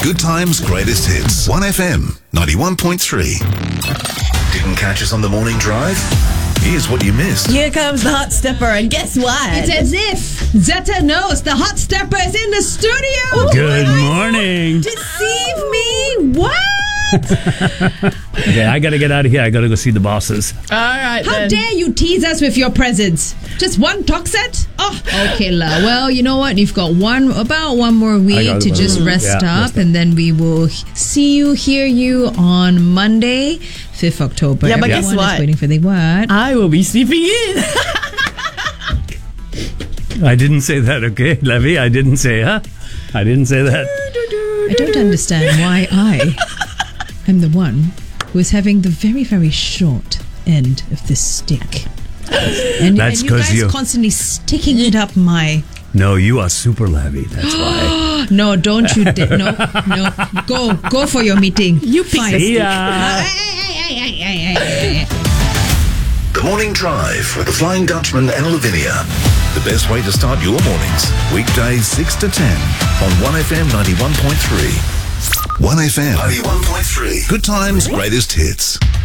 Good Times Greatest Hits. 1FM 91.3. Didn't catch us on the morning drive? Here's what you missed. Here comes the hot stepper, and guess what? It's as if Zeta knows the hot stepper is in the studio. Good morning. Deceive me? What? Okay, I gotta get out of here. I gotta go see the bosses. All right, How then. dare you tease us with your presence? Just one talk set? Oh, okay, la. Well, you know what? You've got about one more week got to about just a week. rest Yeah, up, rest up. and then we will see you, hear you on Monday, 5th October. Yeah, but guess Everyone is what? waiting for the what? I will be sleeping in. I didn't say that, okay, Levy? I didn't say, huh? I didn't say that. I don't understand why I am the one who is having the very, very short end of the stick. And That's you 'cause guys you- constantly sticking it up my... No, you are super Levy. That's why. No, don't you... no. Go for your meeting. You pick Fine. the See ya. Hey. The Morning Drive with the Flying Dutchman and Lavinia. The best way to start your mornings. Weekdays 6 to 10 on 1FM 91.3. 1FM 91.3. Good Times Greatest Hits.